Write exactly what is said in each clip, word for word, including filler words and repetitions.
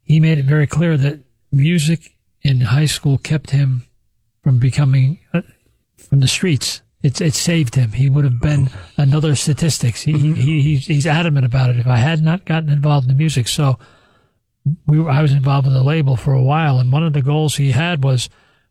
he made it very clear that music in high school kept him from becoming uh, from the streets. It's it saved him. He would have been another statistics. He, he he's, he's adamant about it. If I had not gotten involved in the music, so we were, I was involved with the label for a while, and one of the goals he had was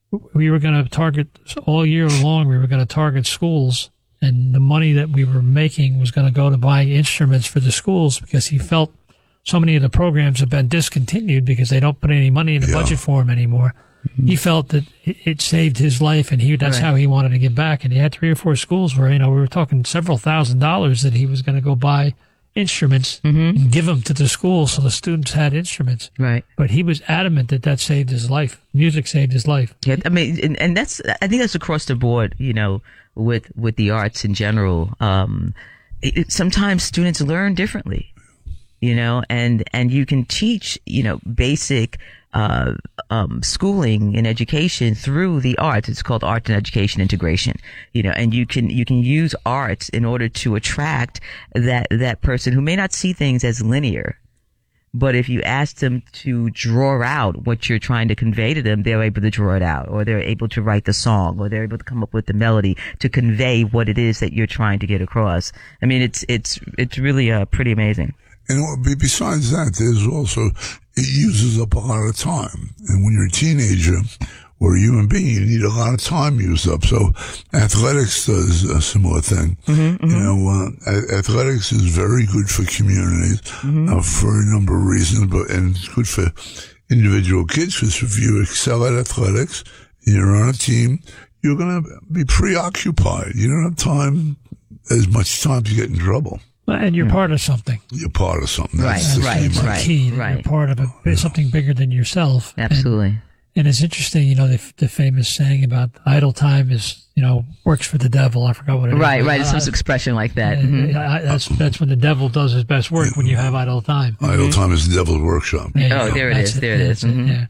we were going to target all year long. We were going to target schools, and the money that we were making was going to go to buying instruments for the schools, because he felt so many of the programs have been discontinued because they don't put any money in the yeah. budget for them anymore. Mm-hmm. He felt that it saved his life, and he that's right. how he wanted to give back. And he had three or four schools where, you know, we were talking several thousand dollars that he was going to go buy instruments mm-hmm. and give them to the school so the students had instruments. Right. But he was adamant that that saved his life. Music saved his life. Yeah, I mean, and, and that's, I think that's across the board, you know, with, with the arts in general. Um, it, it, sometimes students learn differently, you know, and, and you can teach, you know, basic, uh, um, schooling and education through the arts. It's called art and education integration, you know, and you can, you can use arts in order to attract that, that person who may not see things as linear. But if you ask them to draw out what you're trying to convey to them, they're able to draw it out, or they're able to write the song, or they're able to come up with the melody to convey what it is that you're trying to get across. I mean, it's, it's, it's really, uh, pretty amazing. And besides that, there's also, it uses up a lot of time. And when you're a teenager or a human being, you need a lot of time used up. So athletics does a similar thing. Mm-hmm, mm-hmm. You know, uh, athletics is very good for communities mm-hmm. uh, for a number of reasons, but and it's good for individual kids, because if you excel at athletics and you're on a team, you're going to be preoccupied. You don't have time, as much time to get in trouble. And you're yeah. part of something. You're part of something. Right, That's right, That's right. the key. Right. You're part of a, something bigger than yourself. Absolutely. And, and it's interesting, you know, the, the famous saying about idle time is, you know, works for the devil. I forgot what it right, is. Right, right. It's some expression like that. Mm-hmm. I, that's that's when the devil does his best work, when you have idle time. Idle mm-hmm. time is the devil's workshop. Yeah, oh, there it is. There it is. Mm-hmm. Yeah.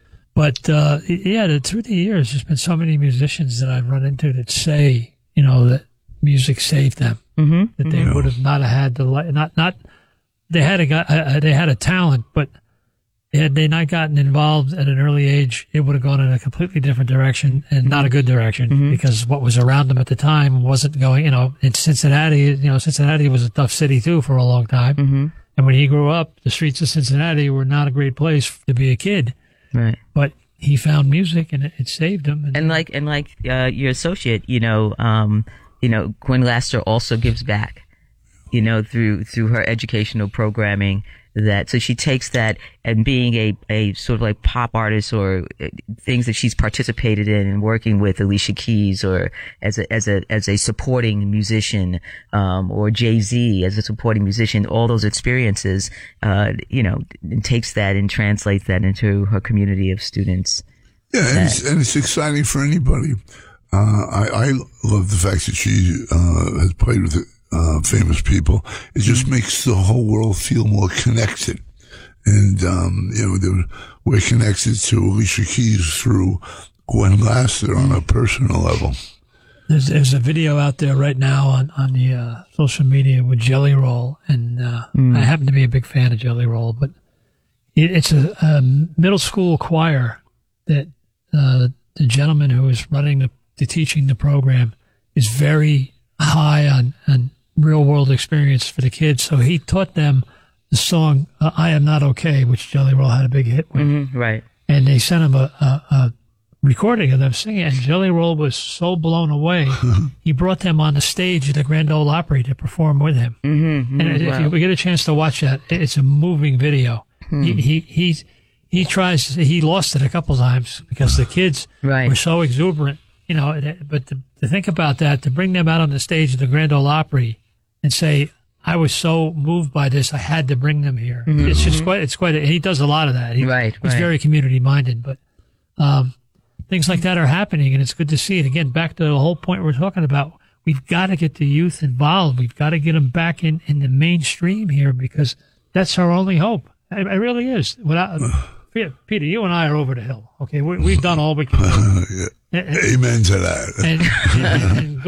But, uh, yeah, the, through the years, there's been so many musicians that I've run into that say, you know, that music saved them. Mm-hmm. That they mm-hmm. would have not had the not not they had a uh, they had a talent, but had they not gotten involved at an early age, it would have gone in a completely different direction, and not a good direction, mm-hmm. because what was around them at the time wasn't going. You know, in Cincinnati, you know, Cincinnati was a tough city too for a long time, mm-hmm. and when he grew up, the streets of Cincinnati were not a great place to be a kid. Right, but he found music, and it, it saved him. And, and like and like uh, your associate, you know. Um, You know, Gwen Laster also gives back, you know, through, through her educational programming, that, so she takes that, and being a, a sort of like pop artist, or things that she's participated in and working with Alicia Keys, or as a, as a, as a supporting musician, um, or Jay-Z as a supporting musician, all those experiences, uh, you know, and takes that and translates that into her community of students. Yeah, and it's, and it's exciting for anybody. Uh, I, I love the fact that she, uh, has played with, uh, famous people. It just mm-hmm. makes the whole world feel more connected. And, um, you know, we're connected to Alicia Keys through Gwen Laster on a personal level. There's, there's a video out there right now on, on the, uh, social media with Jelly Roll. And, uh, mm. I happen to be a big fan of Jelly Roll, but it, it's a, a middle school choir that, uh, the gentleman who is running the The teaching the program is very high on, on real world experience for the kids. So he taught them the song uh, "I Am Not Okay," which Jelly Roll had a big hit with. Mm-hmm, right. And they sent him a, a, a recording of them singing, and Jelly Roll was so blown away. He brought them on the stage at the Grand Ole Opry to perform with him. Mm-hmm, and wow. if you get a chance to watch that, it's a moving video. Hmm. He he he's, he tries. He lost it a couple times because the kids right. were so exuberant. You know, but to, to think about that, to bring them out on the stage of the Grand Ole Opry and say, "I was so moved by this, I had to bring them here." Mm-hmm. It's just quite, it's quite, a, he does a lot of that. He, right, he's right. very community minded, but, um, things like that are happening, and it's good to see it. Again, back to the whole point we're talking about. We've got to get the youth involved. We've got to get them back in, in the mainstream here, because that's our only hope. It, it really is. Without, Peter, you and I are over the hill. Okay, we, we've done all we can do. Yeah. And, Amen to that. And, and, and Gold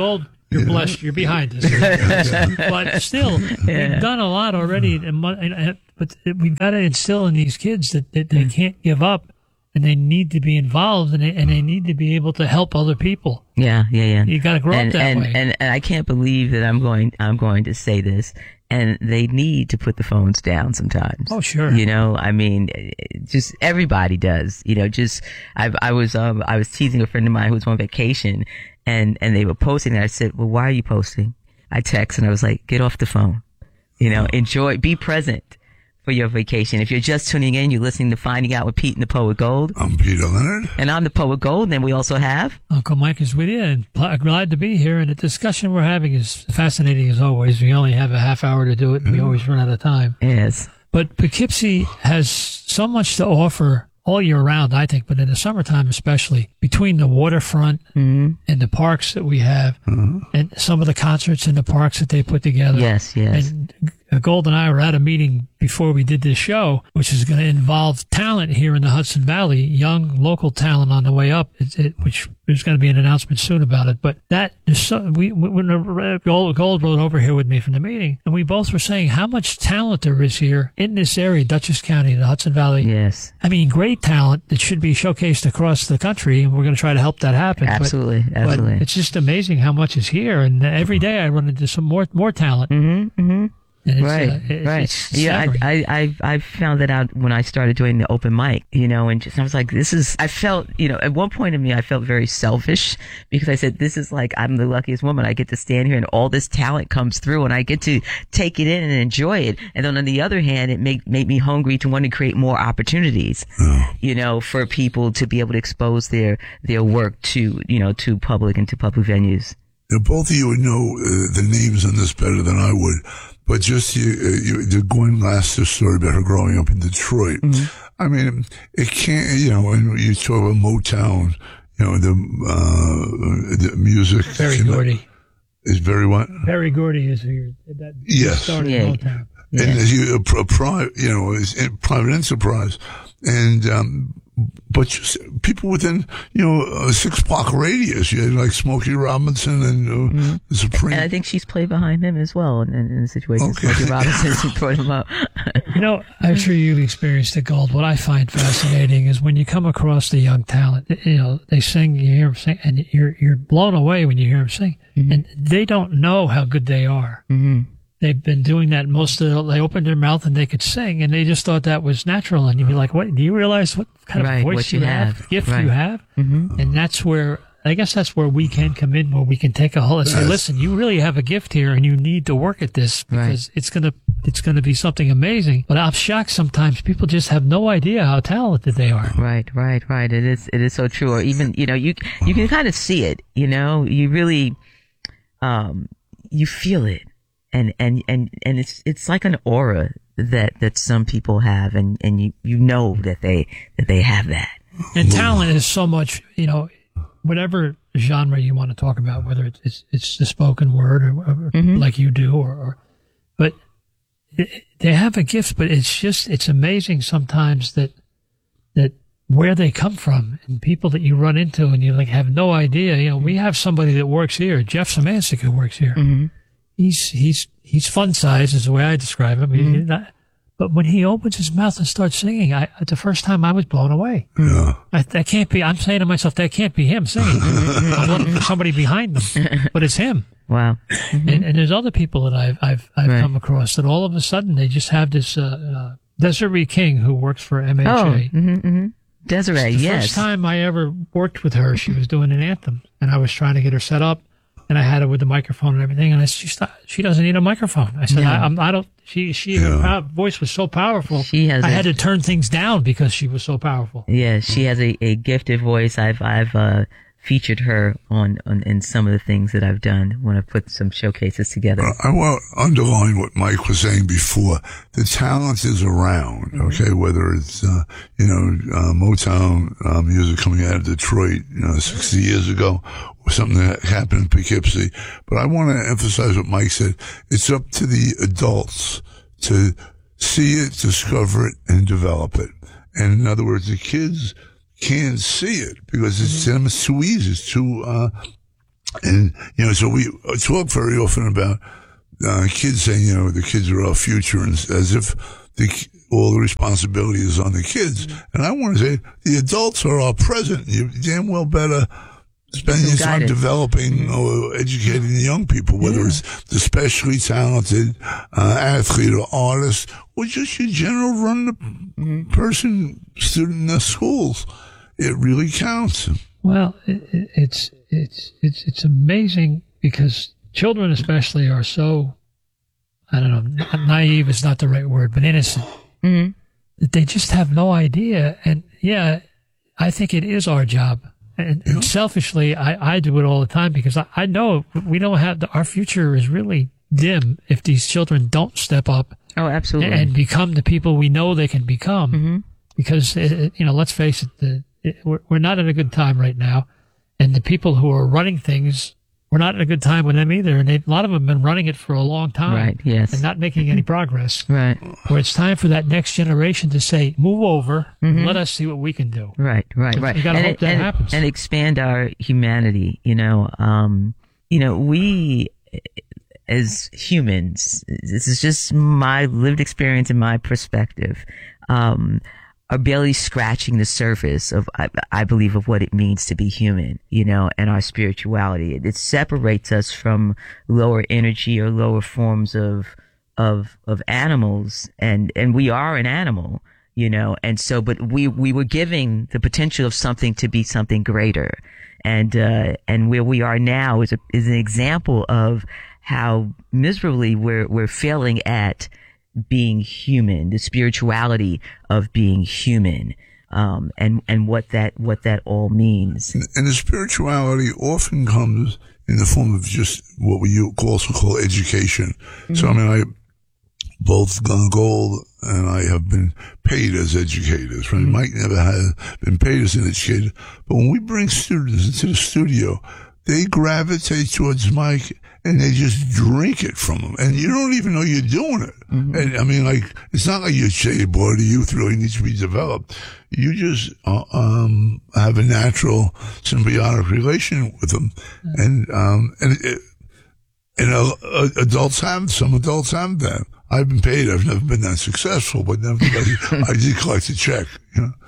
You're Yeah. blessed. You're behind us. But still, Yeah. we've done a lot already. and mu- and- and- But we've got to instill in these kids that, that they can't give up, and they need to be involved, and they, and they need to be able to help other people. Yeah, yeah, yeah. You got to grow and, up that and, way. And, and I can't believe that I'm going, I'm going to say this. And they need to put the phones down sometimes. Oh, sure. You know, I mean, just everybody does. You know, just I, I was, um, I was teasing a friend of mine who was on vacation, and and they were posting. And I said, "Well, why are you posting?" I text and I was like, "Get off the phone. You know, enjoy, be present for your vacation. If you're just tuning in, you're listening to Finding Out with Pete and the Poet Gold. I'm Peter Leonard. And I'm the Poet Gold. And then we also have Uncle Mike is with you, and pl- glad to be here. And the discussion we're having is fascinating as always. We only have a half hour to do it, and we always run out of time. yes, But Poughkeepsie has so much to offer all year round, I think, but in the summertime especially, between the waterfront mm-hmm. and the parks that we have, and some of the concerts in the parks that they put together. yes, yes. And uh, Gold and I were at a meeting before we did this show, which is going to involve talent here in the Hudson Valley, young local talent on the way up, it, it, which there's going to be an announcement soon about it. But that is so, we, when uh, Gold, Gold rode over here with me from the meeting, and we both were saying how much talent there is here in this area, Dutchess County, the Hudson Valley. Yes, I mean, great talent that should be showcased across the country, and we're going to try to help that happen. But- absolutely, But absolutely. it's just amazing how much is here, and every day I run into some more more talent. Mm-hmm, mm-hmm. And it's, Right, uh, it's, right. it's Yeah, staggering. I, I, I, I found that out when I started doing the open mic, you know, and just, I was like, this is, I felt, you know, at one point in me, I felt very selfish because I said, this is like, I'm the luckiest woman. I get to stand here and all this talent comes through and I get to take it in and enjoy it. And then on the other hand, it made, made me hungry to want to create more opportunities, Oh. you know, for people to be able to expose their, their work to, you know, to public and to public venues. Now, both of you would know uh, the names on this better than I would, but just you, uh, you, the Gwen Laster story about her growing up in Detroit. I mean, it can't, you know, when you talk about Motown, you know, the, uh, the music. Berry you know, Gordy. is very what? Berry Gordy is here. That Yes. started Yeah. Motown. Yeah. And as you, a, a private, you know, it's a private enterprise. And, um, but just people within, you know, a six block radius, you had like Smokey Robinson and uh, Mm-hmm. the Supreme. And I think she's played behind him as well in, in the situation. Okay. Smokey Robinson, she brought him up. You know, I'm sure you've experienced it, Gold. What I find fascinating is when you come across the young talent. You know, they sing, you hear them sing, and you're you're blown away when you hear them sing, Mm-hmm. and they don't know how good they are. Mm-hmm. They've been doing that most of the, they opened their mouth and they could sing, and they just thought that was natural. And you'd be like, what, do you realize what kind Right, of voice what you you have, have. gift Right. you have? Mm-hmm. And that's where, I guess that's where we can come in, where we can take a hold and say, Yes. listen, you really have a gift here and you need to work at this because it's going to, it's going to be something amazing. But I'm shocked sometimes people just have no idea how talented they are. Right, right, right. It is, it is so true. Or even, you know, you, you can kind of see it, you know, you really, um, you feel it. And, and, and, and it's, it's like an aura that, that some people have. And, and you, you know that they, that they have that. And talent is so much, you know, whatever genre you want to talk about, whether it's, it's, it's the spoken word or, or Mm-hmm. like you do, or, or but it, they have a gift, but it's just, it's amazing sometimes that, that where they come from and people that you run into and you like have no idea. You know, we have somebody that works here, Jeff Samancic, who works here. Mm-hmm. He's, he's, he's fun size is the way I describe him. He's Mm-hmm. not, but when he opens his mouth and starts singing, I, the first time I was blown away. Yeah. I, that can't be, I'm saying to myself, that can't be him singing. I'm looking for somebody behind them, but it's him. Wow. And, and there's other people that I've, I've, I've Right. come across that all of a sudden they just have this, uh, uh, Desiree King, who works for M H A. Oh, mm-hmm, mm-hmm. Desiree, The yes. first time I ever worked with her, she was doing an anthem, and I was trying to get her set up, and I had her with the microphone and everything, and I, she st- she doesn't need a microphone. I said, Yeah. I, I'm, I don't. She she Yeah. her pow- voice was so powerful. She has I a- had to turn things down because she was so powerful. Yeah, she has a, a gifted voice. I've I've uh, featured her on, on in some of the things that I've done when I put some showcases together. I want to underline what Mike was saying before. The talent is around, okay, whether it's, uh, you know, uh, Motown uh, music coming out of Detroit, you know, sixty years ago, or something that happened in Poughkeepsie. But I want to emphasize what Mike said. It's up to the adults to see it, discover it, and develop it. And in other words, the kids can't see it because it's, to them it's too easy. It's too, uh, And, you know, so we talk very often about uh, kids saying, you know, the kids are our future, and as if the, all the responsibility is on the kids. Mm-hmm. And I want to say the adults are our present. You damn well better spend your time developing or educating the young people, whether yeah. it's the specially talented uh, athlete or artist, or just your general run the mm-hmm. person, student in the schools. It really counts. Well, it, it's it's it's it's amazing because children, especially, are so, I don't know, naive is not the right word, but innocent. Mm-hmm. They just have no idea, and yeah, I think it is our job. And, and selfishly, I, I do it all the time because I, I know we don't have the, our future is really dim if these children don't step up. Oh, absolutely, and, and become the people we know they can become. Mm-hmm. Because it, it, you know, let's face it, the, it we're, we're not at a good time right now, and the people who are running things, we're not at a good time with them either. And they, a lot of them have been running it for a long time, right? Yes, and not making any progress, right? Where it's time for that next generation to say, "Move over, mm-hmm. and let us see what we can do." Right, right, so right. You got to hope it, that and, happens, and expand our humanity. You know, um, you know, we as humans, this is just my lived experience and my perspective. Um, are barely scratching the surface of, I, I believe, of what it means to be human, you know, and our spirituality. It, it separates us from lower energy or lower forms of, of, of animals. And, and we are an animal, you know, and so, but we, we were giving the potential of something to be something greater. And, uh, and where we are now is a, is an example of how miserably we're, we're failing at being human, the spirituality of being human, um, and, and what that, what that all means. And, and the spirituality often comes in the form of just what we also call education. Mm-hmm. So, I mean, I, both Gold and I have been paid as educators, right? Mm-hmm. Mike never have been paid as an educator. But when we bring students into the studio, they gravitate towards Mike and they just drink it from him. And you don't even know you're doing it. Mm-hmm. And I mean, like, it's not like you say, boy, the youth really needs to be developed. You just, uh, um, have a natural symbiotic relation with them. Mm-hmm. And, um, and, it, and uh, adults have, some adults have that. I've been paid. I've never been that successful, but nevertheless, I did collect a check, you know.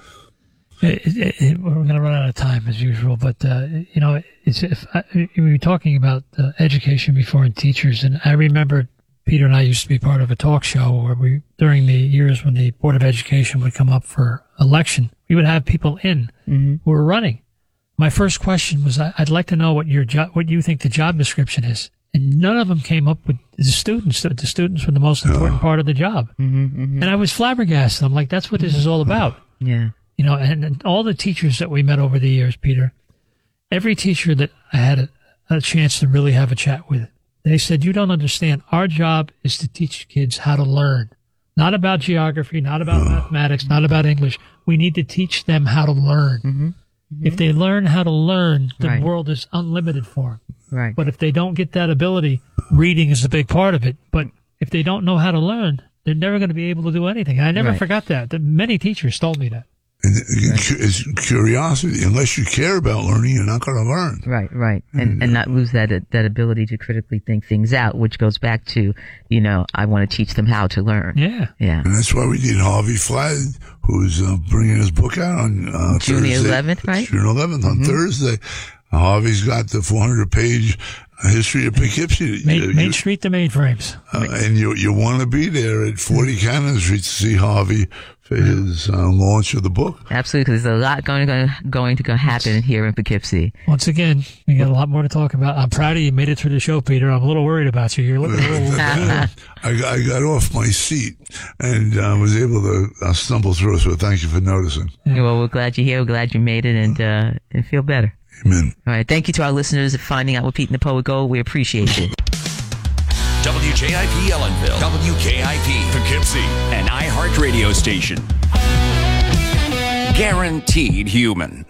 It, it, it, we're going to run out of time as usual, but uh, you know, it's, if I, we were talking about uh, education before and teachers, and I remember Peter and I used to be part of a talk show where we, during the years when the Board of Education would come up for election, we would have people in mm-hmm. who were running. My first question was, I'd like to know what your job, what you think the job description is, and none of them came up with the students. The students were the most important part of the job, mm-hmm, mm-hmm. and I was flabbergasted. I'm like, that's what this is all about. Yeah. You know, and, and all the teachers that we met over the years, Peter, every teacher that I had a, a chance to really have a chat with, they said, you don't understand. Our job is to teach kids how to learn. Not about geography, not about mathematics, not about English. We need to teach them how to learn. Mm-hmm. Mm-hmm. If they learn how to learn, the right. world is unlimited for them. Right. But if they don't get that ability, reading is a big part of it. But if they don't know how to learn, they're never going to be able to do anything. I never right. forgot that. that. Many teachers told me that. And it's curiosity. Unless you care about learning, you're not going to learn. Right, right. And and not lose that that ability to critically think things out, which goes back to, you know, I want to teach them how to learn. Yeah. Yeah. And that's why we need Harvey Fladd, who's uh, bringing his book out on uh, June Thursday. eleventh, right? June eleventh, on mm-hmm. Thursday. Harvey's got the four hundred page history of Poughkeepsie. Main, you, Main Street to mainframes. Uh, and you you want to be there at forty Cannon Street to see Harvey for his uh, launch of the book. Absolutely, because there's a lot going to, going to go happen here in Poughkeepsie. Once again, we got a lot more to talk about. I'm proud of you. You made it through the show, Peter. I'm a little worried about you. You're looking a little... I, I got off my seat and uh, was able to uh, stumble through, so thank you for noticing. Yeah. Well, we're glad you're here. We're glad you made it and, uh, and feel better. Amen. All right. Thank you to our listeners for finding out what Pete and the Poet Gold. We appreciate it. W J I P Ellenville, W K I P Poughkeepsie, an iHeart radio station. Guaranteed human.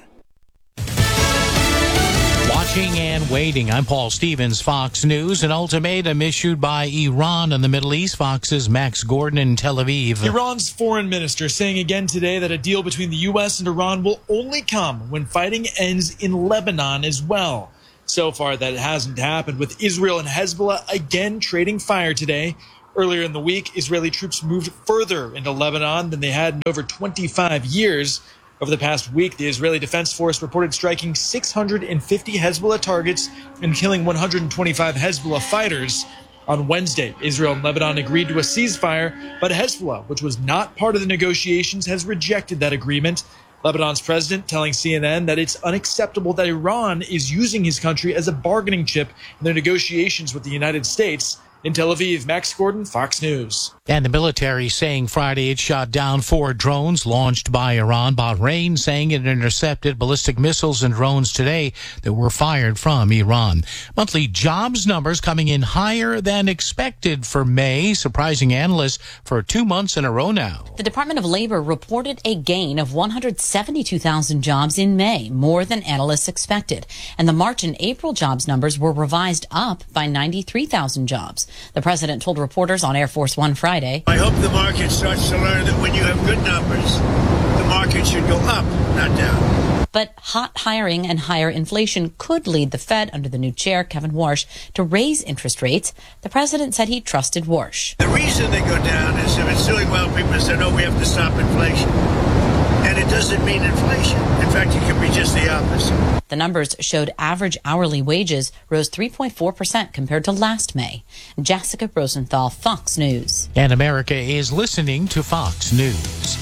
Watching and waiting. I'm Paul Stevens, Fox News. An ultimatum issued by Iran in the Middle East. Fox's Max Gordon in Tel Aviv. Iran's foreign minister saying again today that a deal between the U S and Iran will only come when fighting ends in Lebanon as well. So far, that hasn't happened, with Israel and Hezbollah again trading fire today. Earlier in the week, Israeli troops moved further into Lebanon than they had in over twenty-five years. Over the past week, the Israeli Defense Force reported striking six hundred fifty Hezbollah targets and killing one hundred twenty-five Hezbollah fighters. On Wednesday, Israel and Lebanon agreed to a ceasefire, but Hezbollah, which was not part of the negotiations, has rejected that agreement. Lebanon's president telling C N N that it's unacceptable that Iran is using his country as a bargaining chip in their negotiations with the United States. In Tel Aviv, Max Gordon, Fox News. And the military saying Friday it shot down four drones launched by Iran. Bahrain saying it intercepted ballistic missiles and drones today that were fired from Iran. Monthly jobs numbers coming in higher than expected for May, surprising analysts for two months in a row now. The Department of Labor reported a gain of one hundred seventy-two thousand jobs in May, more than analysts expected. And the March and April jobs numbers were revised up by ninety-three thousand jobs. The president told reporters on Air Force One Friday, I hope the market starts to learn that when you have good numbers, the market should go up, not down. But hot hiring and higher inflation could lead the Fed, under the new chair, Kevin Warsh, to raise interest rates. The president said he trusted Warsh. The reason they go down is if it's doing well, people say, no, we have to stop inflation. And it doesn't mean inflation. In fact, it can be just the opposite. The numbers showed average hourly wages rose three point four percent compared to last May. Jessica Rosenthal, Fox News. And America is listening to Fox News.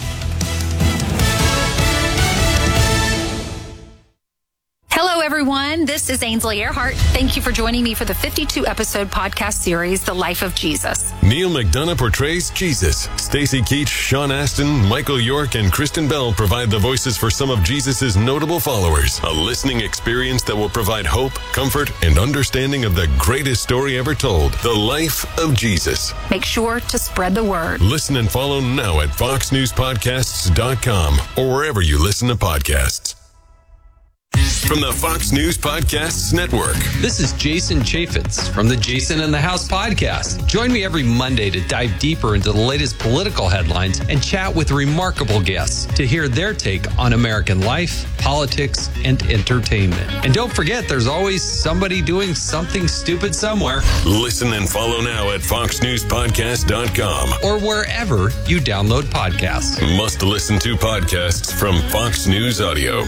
Hello, everyone. This is Ainsley Earhart. Thank you for joining me for the fifty-two episode podcast series, The Life of Jesus. Neil McDonough portrays Jesus. Stacey Keach, Sean Astin, Michael York, and Kristen Bell provide the voices for some of Jesus' notable followers. A listening experience that will provide hope, comfort, and understanding of the greatest story ever told, The Life of Jesus. Make sure to spread the word. Listen and follow now at fox news podcasts dot com or wherever you listen to podcasts. From the Fox News Podcasts Network. This is Jason Chaffetz from the Jason in the House podcast. Join me every Monday to dive deeper into the latest political headlines and chat with remarkable guests to hear their take on American life, politics, and entertainment. And don't forget, there's always somebody doing something stupid somewhere. Listen and follow now at fox news podcast dot com or wherever you download podcasts. Must listen to podcasts from Fox News Audio.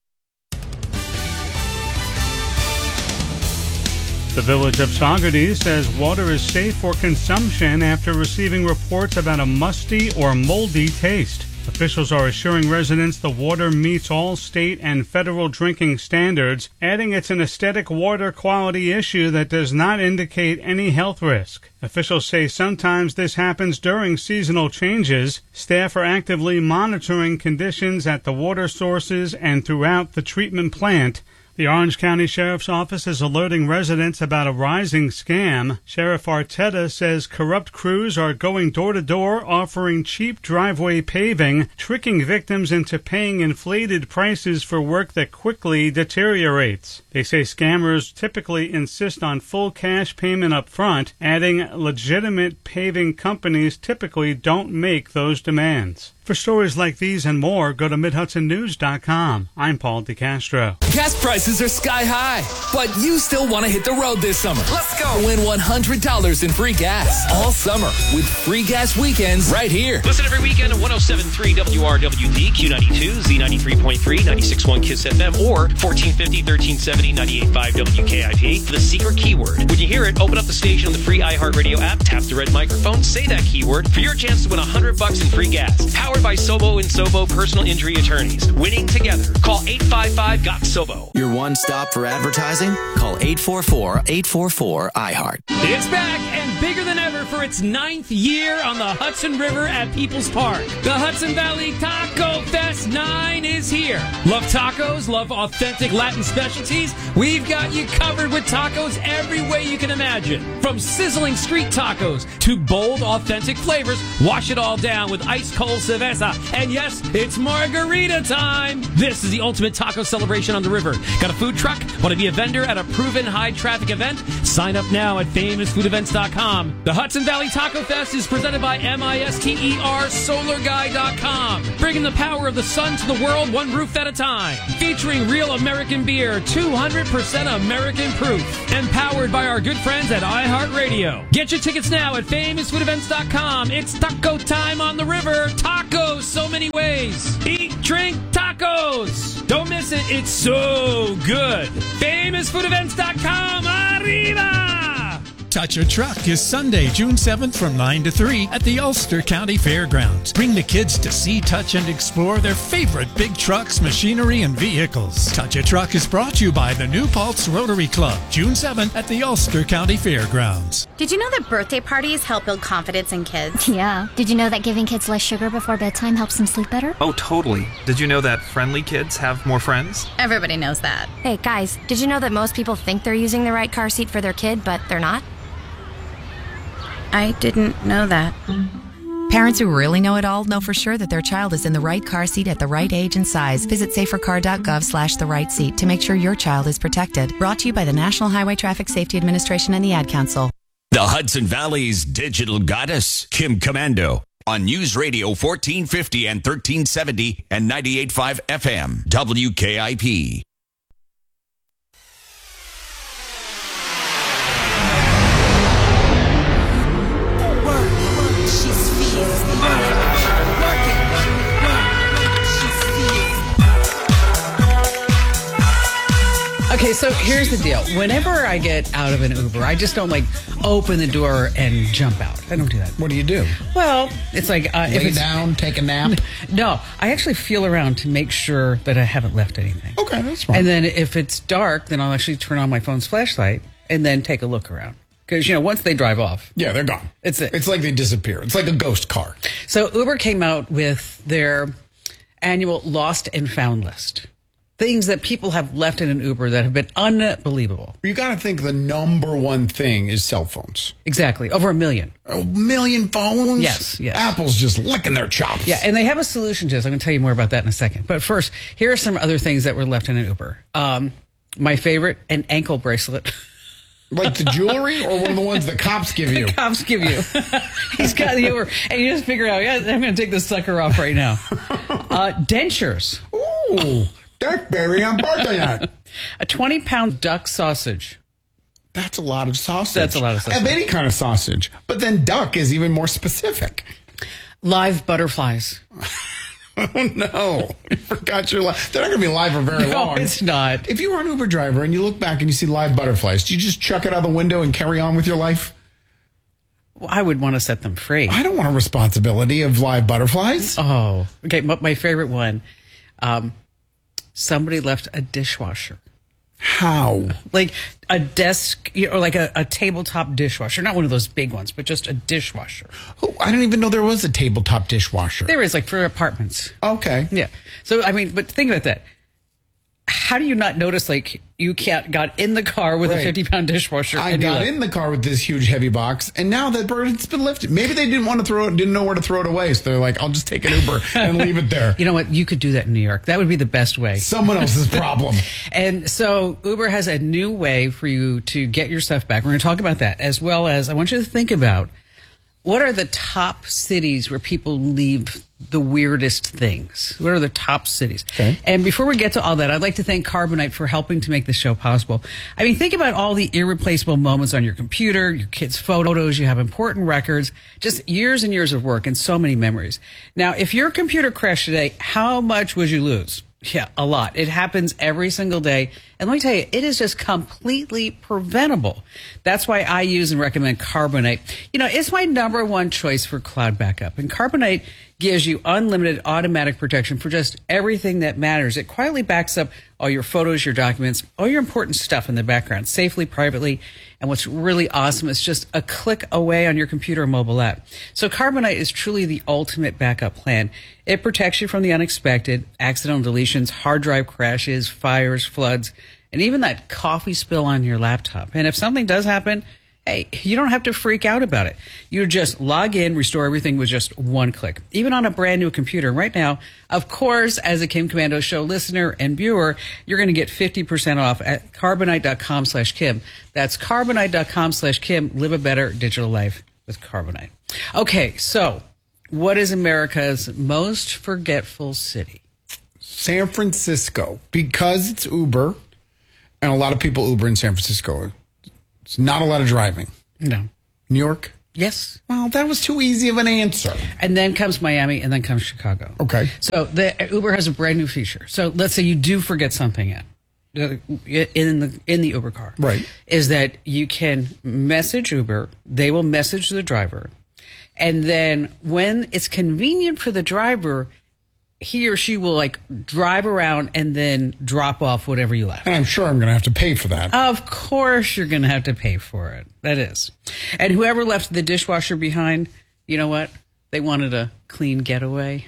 The village of Saugerties says water is safe for consumption after receiving reports about a musty or moldy taste. Officials are assuring residents the water meets all state and federal drinking standards, adding it's an aesthetic water quality issue that does not indicate any health risk. Officials say sometimes this happens during seasonal changes. Staff are actively monitoring conditions at the water sources and throughout the treatment plant. The Orange County Sheriff's Office is alerting residents about a rising scam. Sheriff Arteta says corrupt crews are going door to door offering cheap driveway paving, tricking victims into paying inflated prices for work that quickly deteriorates. They say scammers typically insist on full cash payment up front, adding legitimate paving companies typically don't make those demands. For stories like these and more, go to mid hudson news dot com. I'm Paul DeCastro. Gas prices are sky high, but you still want to hit the road this summer. Let's go. Win one hundred dollars in free gas all summer with free gas weekends right here. Listen every weekend at one oh seven point three W R W D, Q ninety-two, Z ninety-three point three, ninety-six point one KISS F M, or fourteen fifty, thirteen seventy, ninety-eight point five W K I P. The secret keyword. When you hear it, open up the station on the free iHeartRadio app, tap the red microphone, say that keyword for your chance to win one hundred bucks in free gas. Powered by Sobo and Sobo Personal Injury Attorneys. Winning together. Call eight five five, G O T, S O B O. Your one stop for advertising? Call eight four four, eight four four, I heart. It's back and bigger than ever for its ninth year on the Hudson River at People's Park. The Hudson Valley Taco Fest nine is here. Love tacos? Love authentic Latin specialties? We've got you covered with tacos every way you can imagine. From sizzling street tacos to bold, authentic flavors, wash it all down with ice cold cerveza. And yes, it's margarita time. This is the ultimate taco celebration on the river. Got a food truck? Want to be a vendor at a proven high-traffic event? Sign up now at famous food events dot com. The Hudson Valley Taco Fest is presented by M I S T E R Solar Guy dot com. Bring bringing the power of the sun to the world one roof at a time. Featuring real American beer, two hundred percent American proof. And powered by our good friends at iHeartRadio. Get your tickets now at famous food events dot com. It's taco time on the river. Tacos so many ways. Eat, drink, tacos. Don't miss it. It's so good. famous food events dot com. Arriba! Touch a Truck is Sunday, June seventh from nine to three at the Ulster County Fairgrounds. Bring the kids to see, touch, and explore their favorite big trucks, machinery, and vehicles. Touch a Truck is brought to you by the New Paltz Rotary Club, June seventh at the Ulster County Fairgrounds. Did you know that birthday parties help build confidence in kids? Yeah. Did you know that giving kids less sugar before bedtime helps them sleep better? Oh, totally. Did you know that friendly kids have more friends? Everybody knows that. Hey, guys, did you know that most people think they're using the right car seat for their kid, but they're not? I didn't know that. Parents who really know it all know for sure that their child is in the right car seat at the right age and size. Visit safercar.gov slash the right seat to make sure your child is protected. Brought to you by the National Highway Traffic Safety Administration and the Ad Council. The Hudson Valley's digital goddess, Kim Commando, on News Radio fourteen fifty and thirteen seventy and ninety-eight point five F M, W K I P. Okay, so here's the deal. Whenever I get out of an Uber, I just don't like open the door and jump out. I don't do that. What do you do? Well, it's like uh, lay if it's down, take a nap. No, I actually feel around to make sure that I haven't left anything. Okay, that's fine. And then if it's dark, then I'll actually turn on my phone's flashlight and then take a look around. Because, you know, once they drive off. Yeah, they're gone. It's it. It's like they disappear. It's like a ghost car. So Uber came out with their annual lost and found list. Things that people have left in an Uber that have been unbelievable. You got to think the number one thing is cell phones. Exactly. Over a million. A million phones? Yes, yes. Apple's just licking their chops. Yeah, and they have a solution to this. I'm going to tell you more about that in a second. But first, here are some other things that were left in an Uber. Um, my favorite, an ankle bracelet. Like the jewelry or one of the ones the cops give you? The cops give you. He's got the Uber. And you just figure out, yeah, I'm going to take this sucker off right now. Uh, dentures. Ooh. That's very important. A twenty pound duck sausage. That's a lot of sausage. That's a lot of sausage. Of any kind of sausage. But then duck is even more specific. Live butterflies. Oh, no. You forgot your life. They're not going to be live for very no, long. It's not. If you were an Uber driver and you look back and you see live butterflies, do you just chuck it out the window and carry on with your life? Well, I would want to set them free. I don't want a responsibility of live butterflies. Oh, okay. My favorite one. Um, Somebody left a dishwasher. How? Like a desk, you know, like a, a tabletop dishwasher. Not one of those big ones, but just a dishwasher. Oh, I didn't even know there was a tabletop dishwasher. There is, like for apartments. Okay. Yeah. So, I mean, but think about that. How do you not notice, like, you can't got in the car with right. a fifty pound dishwasher? I got in the car with this huge heavy box, and now that bird's been lifted. Maybe they didn't want to throw it, didn't know where to throw it away, so they're like, I'll just take an Uber and leave it there. You know what? You could do that in New York. That would be the best way. Someone else's problem. And so Uber has a new way for you to get your stuff back. We're going to talk about that, as well as I want you to think about what are the top cities where people leave the weirdest things? What are the top cities? Okay. And before we get to all that, I'd like to thank Carbonite for helping to make this show possible. I mean, think about all the irreplaceable moments on your computer, your kids' photos, you have important records, just years and years of work and so many memories. Now, if your computer crashed today, how much would you lose? Yeah, a lot. It happens every single day. And let me tell you, it is just completely preventable. That's why I use and recommend Carbonite. You know, it's my number one choice for cloud backup. And Carbonite gives you unlimited automatic protection for just everything that matters. It quietly backs up all your photos, your documents, all your important stuff in the background, safely, privately. And what's really awesome is just a click away on your computer or mobile app. So Carbonite is truly the ultimate backup plan. It protects you from the unexpected, accidental deletions, hard drive crashes, fires, floods, and even that coffee spill on your laptop. And if something does happen, hey, you don't have to freak out about it. You just log in, restore everything with just one click, even on a brand new computer. Right now, of course, as a Kim Commando Show listener and viewer, you're going to get fifty percent off at carbonite.com slash Kim. That's carbonite.com slash Kim. Live a better digital life with Carbonite. Okay, so What is America's most forgetful city? San Francisco, because it's Uber, and a lot of people Uber in San Francisco. It's not a lot of driving. No. New York? Yes. Well, that was too easy of an answer. And then comes Miami, and then comes Chicago. Okay. So the Uber has a brand new feature. So let's say you do forget something in in the in the Uber car. Right. Is that you can message Uber, they will message the driver, and then when it's convenient for the driver, he or she will like drive around and then drop off whatever you left. And I'm sure I'm going to have to pay for that. Of course you're going to have to pay for it. That is. And whoever left the dishwasher behind, you know what? They wanted a clean getaway.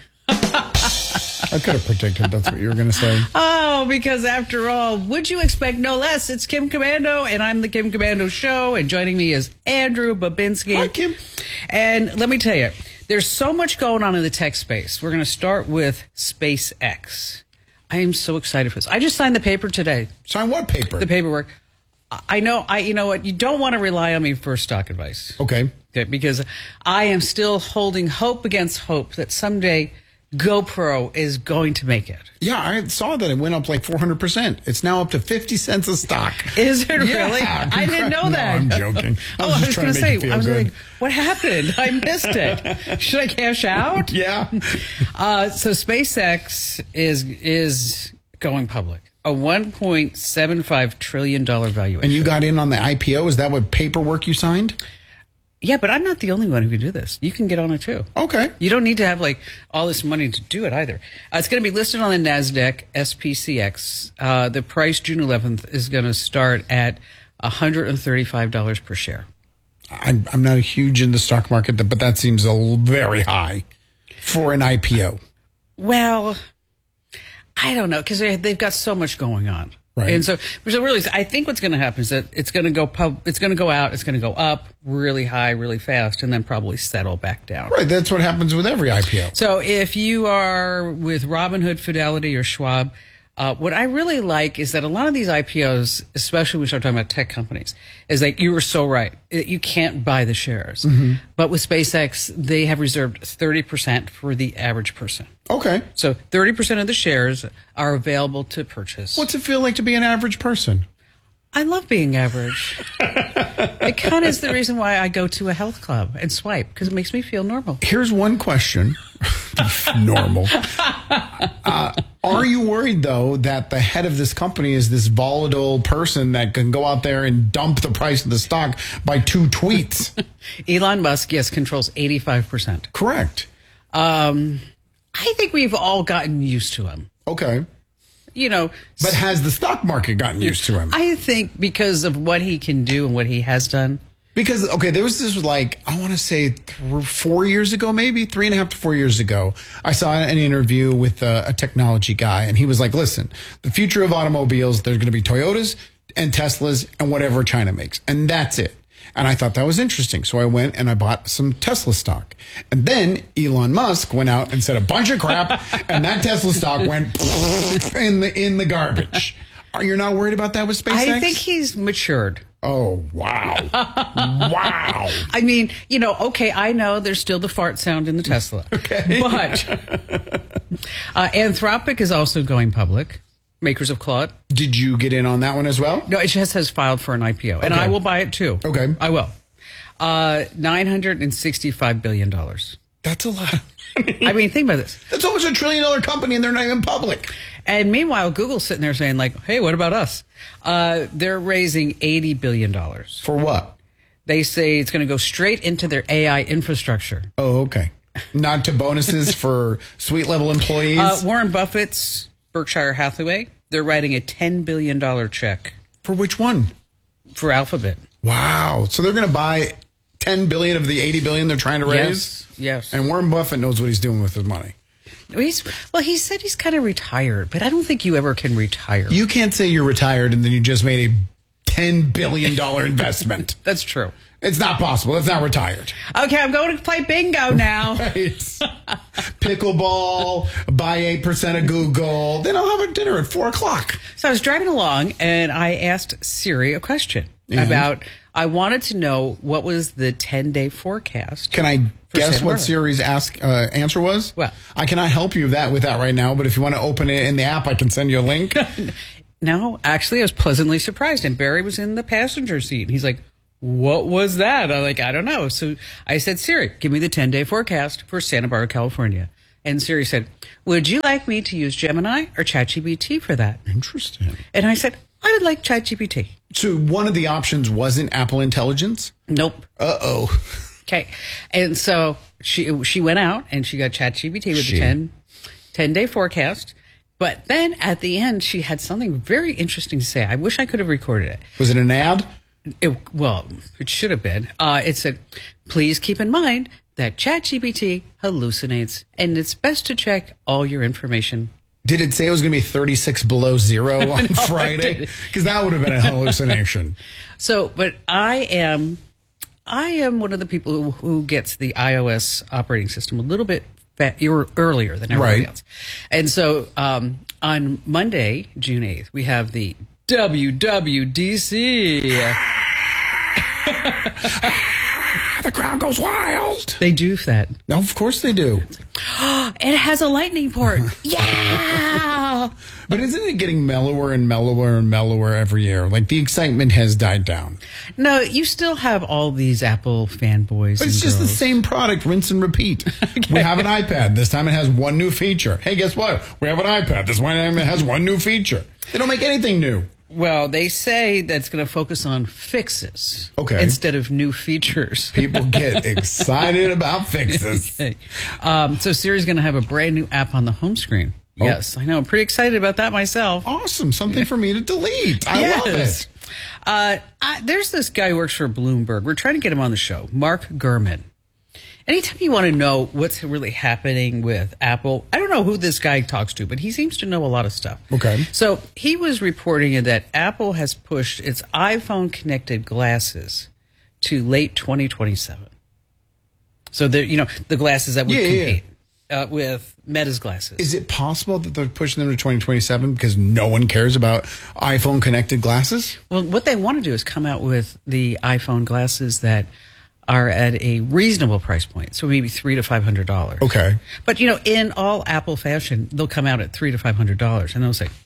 I could have predicted that's what you were going to say. Oh, because after all, would you expect no less? It's Kim Commando, and I'm the Kim Commando Show, and joining me is Andrew Babinski. Hi, Kim. And let me tell you, there's so much going on in the tech space. We're going to start with SpaceX. I am so excited for this. I just signed the paper today. Sign what paper? The paperwork. I know, I. you know what? You don't want to rely on me for stock advice. Okay. Okay, because I am still holding hope against hope that someday GoPro is going to make it. Yeah, I saw that it went up like four hundred percent. It's now up to fifty cents a stock. Is it really? Yeah, I didn't know that. No, I'm joking. I was oh, just I was trying going to to make say, you feel I was good. like, what happened? I missed it. Should I cash out? Yeah. Uh, so SpaceX is is going public. A one point seven five trillion dollars valuation. And you got in on the I P O? Is that what paperwork you signed? Yeah, but I'm not the only one who can do this. You can get on it too. Okay. You don't need to have like all this money to do it either. Uh, it's going to be listed on the NASDAQ S P C X. Uh, the price June eleventh is going to start at one hundred thirty-five dollars per share. I'm, I'm not huge in the stock market, but that seems a l- very high for an I P O. Well, I don't know, because they, they've got so much going on. Right. And so, so really, I think what's going to happen is that it's going to go pub, it's going to go out, it's going to go up really high, really fast, and then probably settle back down. Right. That's what happens with every I P O. So if you are with Robinhood, Fidelity, or Schwab, uh, what I really like is that a lot of these I P Os, especially when we start talking about tech companies, is like, you were so right. You can't buy the shares. Mm-hmm. But with SpaceX, they have reserved thirty percent for the average person. Okay. So thirty percent of the shares are available to purchase. What's it feel like to be an average person? I love being average. It kind of is the reason why I go to a health club and swipe, because it makes me feel normal. Here's one question. Normal. Uh, are you worried, though, that the head of this company is this volatile person that can go out there and dump the price of the stock by two tweets? Elon Musk, yes, controls eighty-five percent. Correct. Um, I think we've all gotten used to him. Okay. You know, but has the stock market gotten used to him? I think because of what he can do and what he has done. Because, okay, there was this, like, I want to say th- four years ago, maybe three and a half to four years ago, I saw an interview with a, a technology guy, and he was like, listen, the future of automobiles, there's going to be Toyotas and Teslas and whatever China makes. And that's it. And I thought that was interesting. So I went and I bought some Tesla stock. And then Elon Musk went out and said a bunch of crap, and that Tesla stock went in the in the garbage. Are you not worried about that with SpaceX? I think he's matured. Oh, wow. Wow. I mean, you know, okay, I know there's still the fart sound in the Tesla. Okay. But uh, Anthropic is also going public. Makers of Claude. Did you get in on that one as well? No, it just has filed for an I P O. And Okay. I will buy it too. Okay. I will. Uh, nine hundred sixty-five billion dollars. That's a lot. I mean, think about this. That's almost a trillion dollar company and they're not even public. And meanwhile, Google's sitting there saying like, hey, what about us? Uh, they're raising eighty billion dollars. For what? They say it's going to go straight into their A I infrastructure. Oh, okay. Not to bonuses for suite level employees? Uh, Warren Buffett's Berkshire Hathaway, they're writing a ten billion dollars check. For which one? For Alphabet. Wow. So they're going to buy ten billion dollars of the eighty billion dollars they're trying to raise? Yes. Yes. And Warren Buffett knows what he's doing with his money. He's, well, he said he's kind of retired, but I don't think you ever can retire. You can't say you're retired and then you just made a ten billion dollars investment. That's true. It's not possible. It's not retired. Okay, I'm going to play bingo now. Right. Pickleball, buy eight percent of Google. Then I'll have a dinner at four o'clock. So I was driving along and I asked Siri a question. And? about, I wanted to know what was the ten-day forecast. Can I guess Santa what Barbara. Siri's ask uh, answer was? Well, I cannot help you with that with that right now, but if you want to open it in the app, I can send you a link. No, actually, I was pleasantly surprised. And Barry was in the passenger seat. He's like, what was that? I'm like, I don't know. So I said, Siri, give me the ten-day forecast for Santa Barbara, California. And Siri said, would you like me to use Gemini or ChatGPT for that? Interesting. And I said, I would like ChatGPT. So one of the options wasn't Apple Intelligence? Nope. Uh-oh. Okay. And so she she went out and she got ChatGPT with She. the ten, ten-day forecast. But then at the end, she had something very interesting to say. I wish I could have recorded it. Was it an ad? It, well, it should have been. Uh, it said, please keep in mind that ChatGPT hallucinates, and it's best to check all your information. Did it say it was going to be thirty-six below zero on No, it Friday? didn't. Because that would have been a hallucination. So, but I am, I am one of the people who, who gets the iOS operating system a little bit fa- ear- earlier than everybody Right. else. And so um, on Monday, June eighth, we have the W W D C. The crowd goes wild. They do that. No, of course they do. It has a lightning port. Yeah. But isn't it getting mellower and mellower and mellower every year? Like the excitement has died down. No, you still have all these Apple fanboys. But it's and just the girls. same product, rinse and repeat. We have an iPad. This time it has one new feature. Hey, guess what? We have an iPad. This one it has one new feature. They don't make anything new. Well, they say that's going to focus on fixes Okay. instead of new features. People get excited about fixes. Okay. Um, so Siri's going to have a brand new app on the home screen. Oh. Yes, I know. I'm pretty excited about that myself. Awesome. Something for me to delete. I love it. Uh, I, there's this guy who works for Bloomberg. We're trying to get him on the show, Mark Gurman. Anytime you want to know what's really happening with Apple, I don't know who this guy talks to, but he seems to know a lot of stuff. Okay. So he was reporting that Apple has pushed its iPhone connected glasses to late twenty twenty-seven. So the you know the glasses that would Yeah, yeah, compete Uh, with Meta's glasses. Is it possible that they're pushing them to twenty twenty-seven because no one cares about iPhone connected glasses? Well, what they want to do is come out with the iPhone glasses that are at a reasonable price point, so maybe three to five hundred dollars. Okay. But you know, in all Apple fashion, they'll come out at three to five hundred dollars, and they'll say,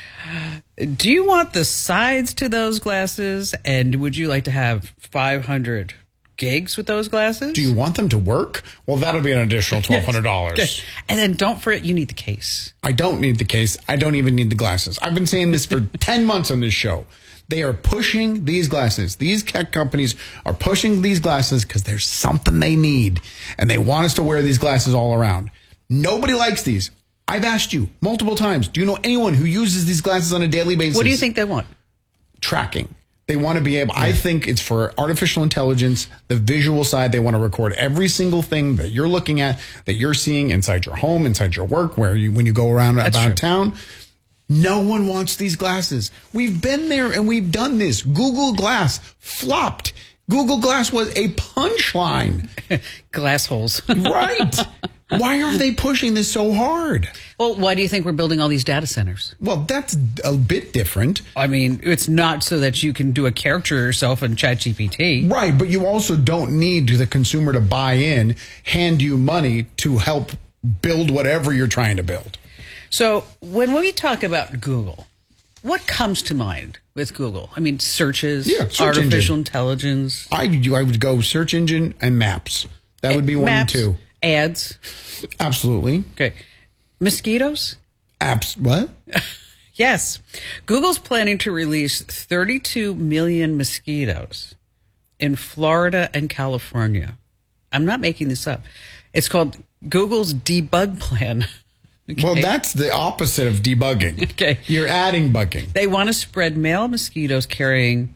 "Do you want the sides to those glasses? And would you like to have five hundred gigs with those glasses? Do you want them to work? Well, that'll be an additional twelve hundred dollars. Okay. And then don't forget, you need the case. I don't need the case. I don't even need the glasses. I've been saying this for ten months on this show. They are pushing these glasses. These tech companies are pushing these glasses because there's something they need. And they want us to wear these glasses all around. Nobody likes these. I've asked you multiple times, do you know anyone who uses these glasses on a daily basis? What do you think they want? Tracking. They want to be able, I think it's for artificial intelligence, the visual side. They want to record every single thing that you're looking at, that you're seeing inside your home, inside your work, where you, when you go around That's about true. town. No one wants these glasses. We've been there and we've done this. Google Glass flopped. Google Glass was a punchline. Glass holes. Right. Why are they pushing this so hard? Well, why do you think we're building all these data centers? Well, that's a bit different. I mean, it's not so that you can do a character yourself in ChatGPT. Right, but you also don't need the consumer to buy in, hand you money to help build whatever you're trying to build. So when we talk about Google, what comes to mind with Google? I mean, searches, Yeah, search artificial engine. intelligence. I, I would go search engine and maps. That would be one maps, and two. Ads. Absolutely. Okay. Mosquitoes? Apps. What? Yes. Google's planning to release thirty-two million mosquitoes in Florida and California. I'm not making this up. It's called Google's debug plan. Okay. Well, that's the opposite of debugging. Okay. You're adding bugging. They want to spread male mosquitoes carrying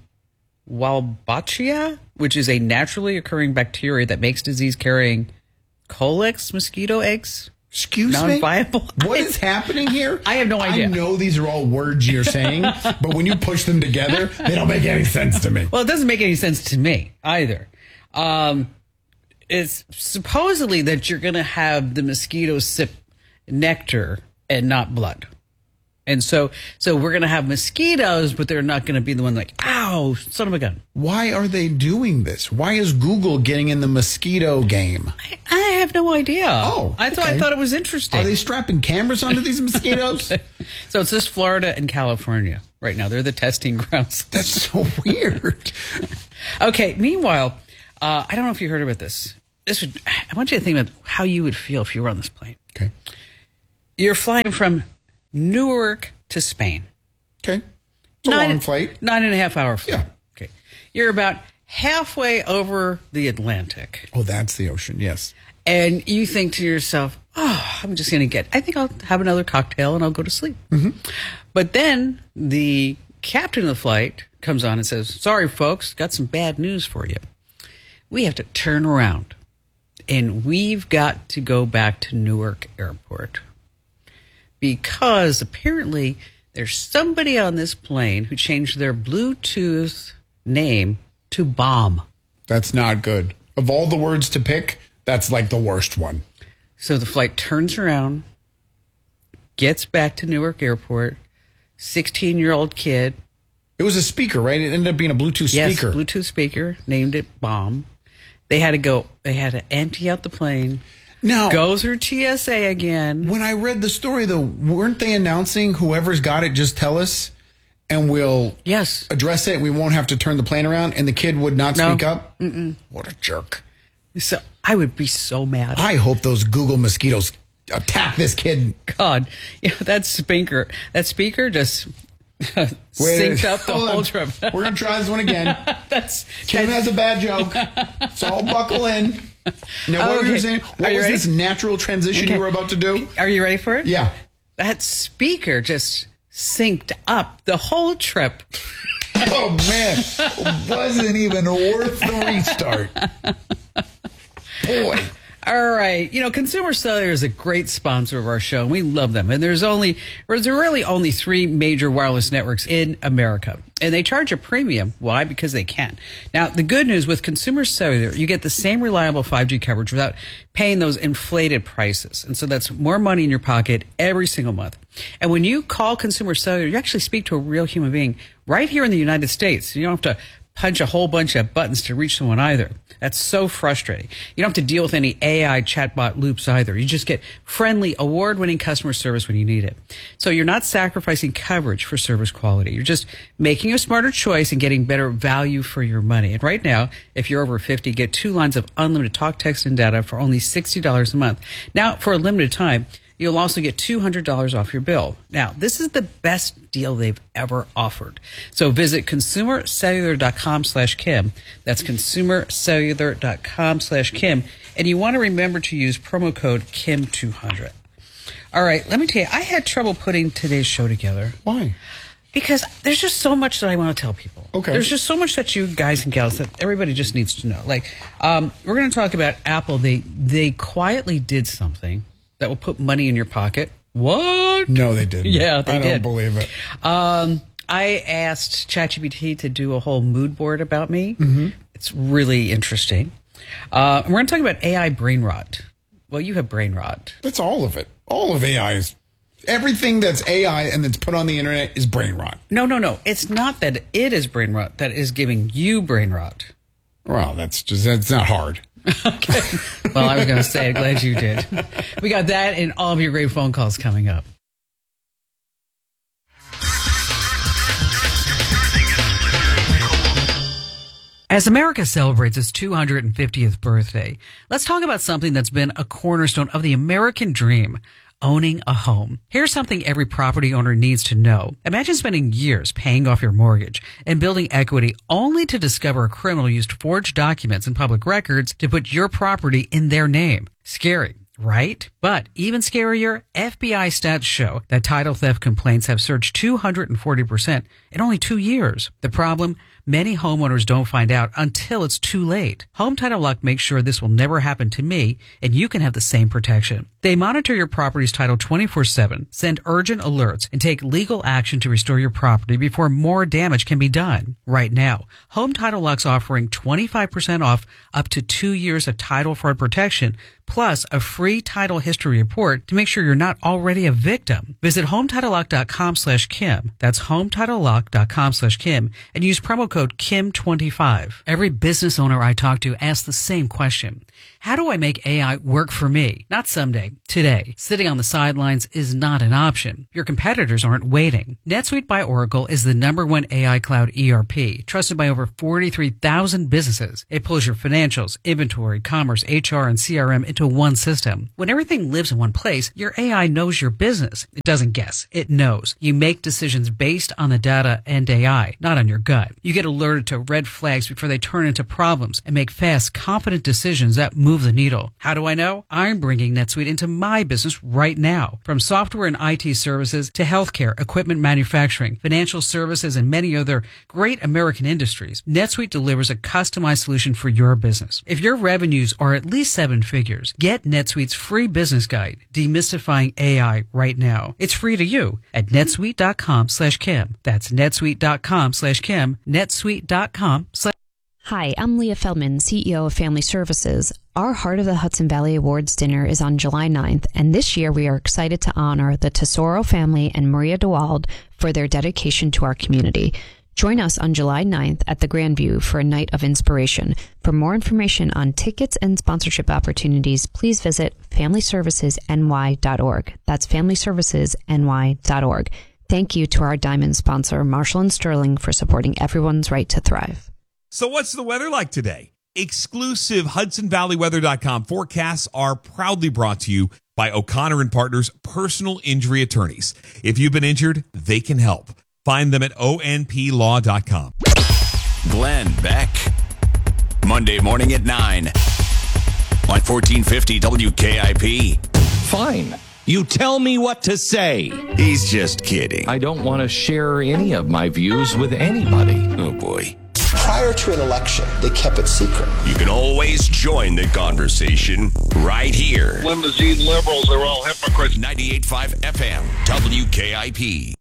Wolbachia, which is a naturally occurring bacteria that makes disease-carrying Colex mosquito eggs. Excuse non-viable. me? What is happening here? I have no idea. I know these are all words you're saying, but when you push them together, they don't make any sense to me. Well, it doesn't make any sense to me either. Um, it's supposedly that you're going to have the mosquitoes sip nectar and not blood. And so so we're going to have mosquitoes, but they're not going to be the one like, ow, Oh, son of a gun. Why are they doing this? Why is Google getting in the mosquito game? I, I have no idea. Oh, I thought okay. I thought it was interesting. Are they strapping cameras onto these mosquitoes? So it's just Florida and California right now. They're the testing grounds. That's so weird. Okay. Meanwhile, uh, I don't know if you heard about this. This would. I want you to think about how you would feel if you were on this plane. Okay. You're flying from Newark to Spain. Okay. It's a nine, long flight. Nine and a half hour flight. Yeah. Okay. You're about halfway over the Atlantic. Oh, that's the ocean. Yes. And you think to yourself, oh, I'm just going to get, I think I'll have another cocktail and I'll go to sleep. Mm-hmm. But then the captain of the flight comes on and says, sorry, folks, got some bad news for you. We have to turn around and we've got to go back to Newark Airport because apparently there's somebody on this plane who changed their Bluetooth name to Bomb. That's not good. Of all the words to pick, that's like the worst one. So the flight turns around, gets back to Newark Airport, sixteen-year-old kid. It was a speaker, right? It ended up being a Bluetooth yes, speaker. Bluetooth speaker, named it Bomb. They had to go, they had to empty out the plane. Now, go through T S A again. When I read the story, though, weren't they announcing whoever's got it, just tell us, and we'll yes address it. We won't have to turn the plane around, and the kid would not no. speak up? Mm-mm. What a jerk. So I would be so mad. I hope those Google mosquitoes attack this kid. God, you know, that speaker, that speaker just synced up the whole trip. We're going to try this one again. That's Kim that's, has a bad joke, so I'll buckle in. Now, what okay. were you saying? What Are you was ready? this natural transition okay. you were about to do? Are you ready for it? Yeah. That speaker just synced up the whole trip. Oh, man. It wasn't even worth the restart. Boy. All right. You know, Consumer Cellular is a great sponsor of our show, and we love them. And there's only, there's really only three major wireless networks in America. And they charge a premium. Why? Because they can. Now, the good news with Consumer Cellular, you get the same reliable five G coverage without paying those inflated prices. And so that's more money in your pocket every single month. And when you call Consumer Cellular, you actually speak to a real human being right here in the United States. You don't have to punch a whole bunch of buttons to reach someone either. That's so frustrating. You don't have to deal with any A I chatbot loops either. You just get friendly, award-winning customer service when you need it. So you're not sacrificing coverage for service quality. You're just making a smarter choice and getting better value for your money. And right now, if you're over fifty, get two lines of unlimited talk, text, and data for only sixty dollars a month. Now, for a limited time, you'll also get two hundred dollars off your bill. Now, this is the best deal they've ever offered. So visit consumercellular.com slash Kim. That's consumercellular.com slash Kim. And you want to remember to use promo code Kim two hundred. All right, let me tell you, I had trouble putting today's show together. Why? Because there's just so much that I want to tell people. Okay. There's just so much that you guys and gals, that everybody just needs to know. Like, um, we're going to talk about Apple. They They quietly did something that will put money in your pocket. What? No, they didn't. Yeah, they I did. don't believe it. Um, I asked ChatGPT to do a whole mood board about me. Mm-hmm. It's really interesting. Uh, we're going to talk about A I brain rot. Well, you have brain rot. That's all of it. All of A I is. Everything that's A I and that's put on the internet is brain rot. No, no, no. It's not that it is brain rot that is giving you brain rot. Well, that's just, that's not hard. Okay. Well, I was going to say, I'm glad you did. We got that and all of your great phone calls coming up. As America celebrates its two hundred fiftieth birthday, let's talk about something that's been a cornerstone of the American dream: owning a home. Here's something every property owner needs to know. Imagine spending years paying off your mortgage and building equity only to discover a criminal used forged documents and public records to put your property in their name. Scary, right? But even scarier, F B I stats show that title theft complaints have surged two hundred forty percent in only two years. The problem? Many homeowners don't find out until it's too late. Home Title Lock makes sure this will never happen to me, and you can have the same protection. They monitor your property's title twenty-four seven, send urgent alerts, and take legal action to restore your property before more damage can be done. Right now, Home Title Lock's offering twenty-five percent off up to two years of title fraud protection, plus a free title history report to make sure you're not already a victim. Visit HometitleLock.com slash Kim. That's HometitleLock.com slash Kim, and use promo code Kim twenty-five. Every business owner I talk to asks the same question. How do I make A I work for me? Not someday, today. Sitting on the sidelines is not an option. Your competitors aren't waiting. NetSuite by Oracle is the number one A I cloud E R P, trusted by over forty-three thousand businesses. It pulls your financials, inventory, commerce, H R, and C R M into one system. When everything lives in one place, your A I knows your business. It doesn't guess. It knows. You make decisions based on the data and A I, not on your gut. You get alerted to red flags before they turn into problems and make fast, confident decisions that move the needle. How do I know? I'm bringing NetSuite into my business right now. From software and I T services to healthcare, equipment manufacturing, financial services, and many other great American industries, NetSuite delivers a customized solution for your business. If your revenues are at least seven figures, get NetSuite's free business guide, Demystifying A I, right now. It's free to you at netsuite.com slash Kim. That's netsuite.com slash Kim, netsuite.com slash Hi, I'm Leah Feldman, C E O of Family Services. Our Heart of the Hudson Valley Awards dinner is on July ninth, and this year we are excited to honor the Tesoro family and Maria DeWald for their dedication to our community. Join us on July ninth at the Grandview for a night of inspiration. For more information on tickets and sponsorship opportunities, please visit family services n y dot org. That's family services n y dot org. Thank you to our diamond sponsor, Marshall and Sterling, for supporting everyone's right to thrive. So what's the weather like today? Exclusive Hudson Valley Weather dot com forecasts are proudly brought to you by O'Connor and Partners Personal Injury Attorneys. If you've been injured, they can help. Find them at O N P law dot com. Glenn Beck. Monday morning at nine on fourteen fifty W K I P. Fine. You tell me what to say. He's just kidding. I don't want to share any of my views with anybody. Oh, boy. Prior to an election, they kept it secret. You can always join the conversation right here. Limousine liberals are all hypocrites. ninety-eight point five F M, W K I P.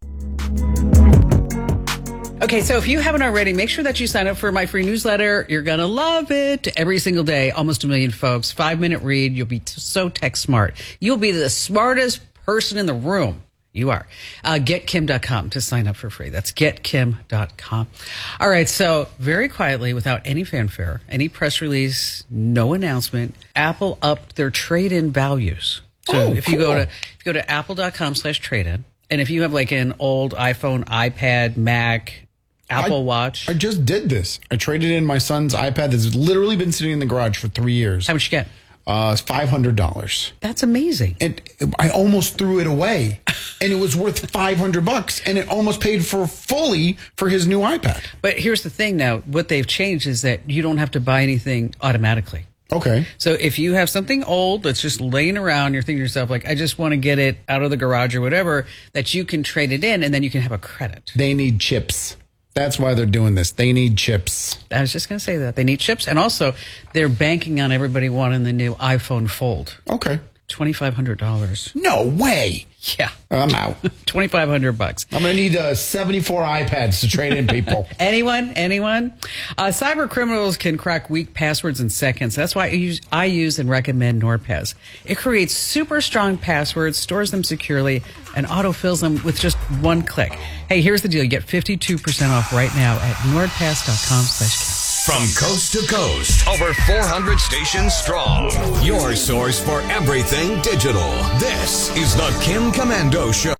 Okay, so if you haven't already, make sure that you sign up for my free newsletter. You're going to love it. Every single day, almost a million folks. Five-minute read. You'll be t- so tech smart. You'll be the smartest person in the room. You are. Uh, get kim dot com to sign up for free. That's get kim dot com. All right, so very quietly, without any fanfare, any press release, no announcement, Apple upped their trade-in values. So Oh, if you go cool. to if you go to apple dot com slash trade-in, and if you have like an old iPhone, iPad, Mac, Apple I, Watch. I just did this. I traded in my son's iPad that's literally been sitting in the garage for three years. How much you get? Uh, it's five hundred dollars. That's amazing. It, I almost threw it away, and it was worth five hundred bucks, and it almost paid for fully for his new iPad. But here's the thing now. What they've changed is that you don't have to buy anything automatically. Okay. So if you have something old that's just laying around, you're thinking to yourself, like, I just want to get it out of the garage or whatever, that you can trade it in, and then you can have a credit. They need chips. That's why they're doing this. They need chips. I was just going to say that. They need chips. And also, they're banking on everybody wanting the new iPhone Fold. Okay. twenty-five hundred dollars. No way. Yeah. I'm out. twenty-five hundred bucks. I'm going to need uh, seventy-four iPads to trade in, people. Anyone? Anyone? Uh, cyber criminals can crack weak passwords in seconds. That's why I use, I use and recommend NordPass. It creates super strong passwords, stores them securely, and autofills them with just one click. Hey, here's the deal. You get fifty-two percent off right now at nordpass dot com slash From coast to coast, over four hundred stations strong. Your source for everything digital. This is the Kim Commando Show.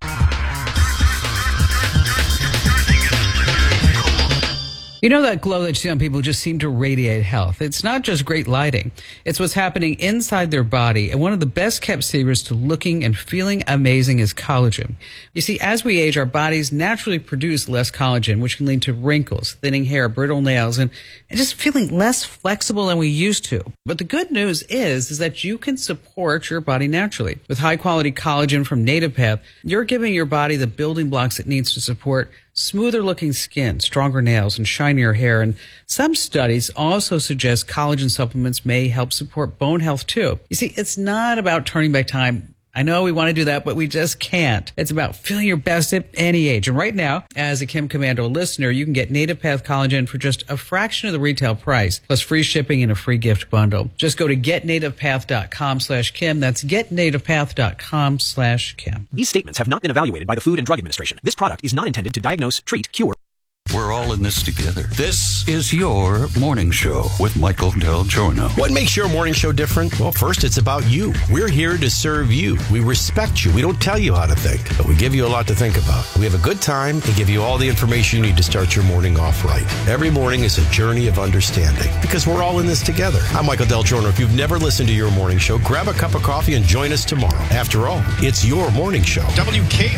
You know that glow that you see on people who just seem to radiate health? It's not just great lighting. It's what's happening inside their body. And one of the best kept secrets to looking and feeling amazing is collagen. You see, as we age, our bodies naturally produce less collagen, which can lead to wrinkles, thinning hair, brittle nails, and, and just feeling less flexible than we used to. But the good news is, is that you can support your body naturally. With high quality collagen from Native Path, you're giving your body the building blocks it needs to support smoother looking skin, stronger nails, and shinier hair. And some studies also suggest collagen supplements may help support bone health too. You see, it's not about turning back time. I know we want to do that, but we just can't. It's about feeling your best at any age. And right now, as a Kim Commando listener, you can get Native Path Collagen for just a fraction of the retail price, plus free shipping and a free gift bundle. Just go to get native path dot com slash Kim. That's get native path dot com slash Kim. These statements have not been evaluated by the Food and Drug Administration. This product is not intended to diagnose, treat, cure, We're all in this together. This is your morning show with Michael Del Giorno. What makes your morning show different? Well, first, it's about you. We're here to serve you. We respect you. We don't tell you how to think, but we give you a lot to think about. We have a good time and give you all the information you need to start your morning off right. Every morning is a journey of understanding because we're all in this together. I'm Michael Del Giorno. If you've never listened to your morning show, grab a cup of coffee and join us tomorrow. After all, it's your morning show. W K